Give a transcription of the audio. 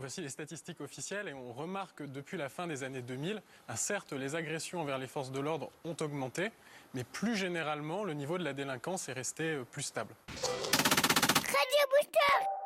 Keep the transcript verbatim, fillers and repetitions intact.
voici les statistiques officielles et on remarque que depuis la fin des années deux mille, hein, certes, les agressions envers les forces de l'ordre ont augmenté, mais plus généralement, le niveau de la délinquance est resté plus stable. Radio Booster.